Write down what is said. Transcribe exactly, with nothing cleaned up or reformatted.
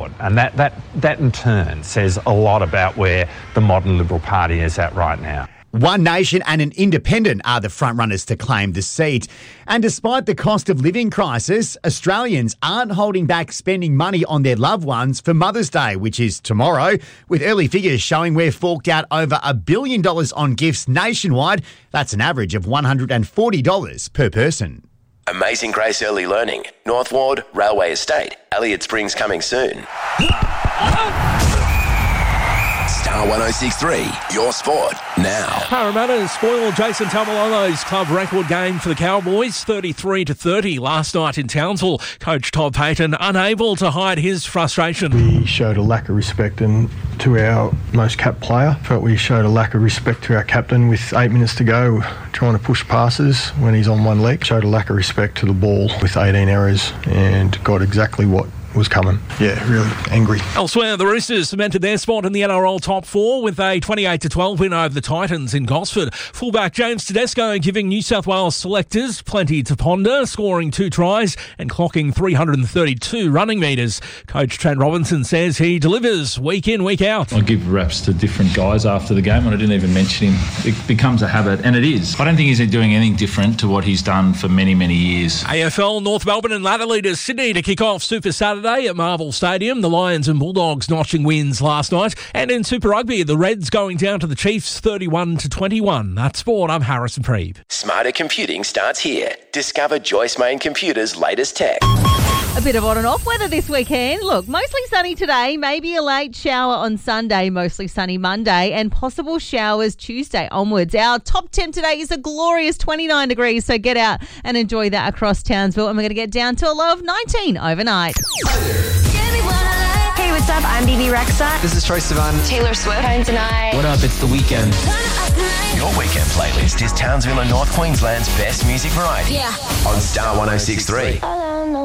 forward. And that, that, that in turn says a lot about where the modern Liberal Party is at right now. One Nation and an Independent are the frontrunners to claim the seat. And despite the cost of living crisis, Australians aren't holding back spending money on their loved ones for Mother's Day, which is tomorrow, with early figures showing we've forked out over a billion dollars on gifts nationwide. That's an average of one hundred forty dollars per person. Amazing Grace Early Learning, North Ward, Railway Estate, Elliott Springs coming soon. Star one oh six point three, your sport now. Parramatta spoiled Jason Taumalolo's club record game for the Cowboys, thirty-three to thirty last night in Townsville. Coach Todd Payton unable to hide his frustration. We showed a lack of respect and to our most capped player. Felt we showed a lack of respect to our captain with eight minutes to go, trying to push passes when he's on one leg. Showed a lack of respect to the ball with eighteen errors and got exactly what was coming. Yeah, really angry. Elsewhere, the Roosters cemented their spot in the N R L top four with a twenty-eight to twelve win over the Titans in Gosford. Fullback James Tedesco giving New South Wales selectors plenty to ponder, scoring two tries and clocking three hundred thirty-two running metres. Coach Trent Robinson says he delivers week in, week out. I give raps to different guys after the game, and I didn't even mention him. It becomes a habit, and it is. I don't think he's doing anything different to what he's done for many, many years. A F L, North Melbourne and ladder leaders Sydney to kick off Super Saturday at Marvel Stadium. The Lions and Bulldogs notching wins last night. And in Super Rugby, the Reds going down to the Chiefs thirty-one to twenty-one. That's sport. I'm Harrison Preeb. Smarter computing starts here. Discover Joyce Main Computer's latest tech. A bit of on and off weather this weekend. Look, mostly sunny today, maybe a late shower on Sunday, mostly sunny Monday, and possible showers Tuesday onwards. Our top temp today is a glorious twenty-nine degrees, so get out and enjoy that across Townsville. And we're going to get down to a low of nineteen overnight. Hey, what's up? I'm B B Rexa. This is Troye Sivan. Taylor Swift. Home tonight. What up? It's The Weeknd. Your weekend playlist is Townsville and North Queensland's best music variety. Yeah. On Star one oh six point three.